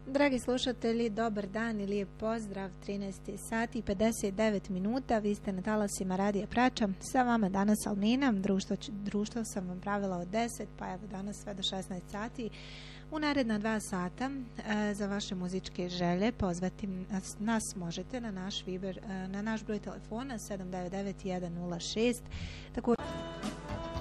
Dragi slušatelji, dobar dan i lijep pozdrav, 13 sati i 59 minuta, vi ste na talasima Radija Prača, sa vama danas Almina, društvo sam vam pravila od 10, pa evo danas sve do 16 sati. U naredna 2 sata za vaše muzičke želje pozvati nas možete na naš Viber, na naš broj telefona 799 106, također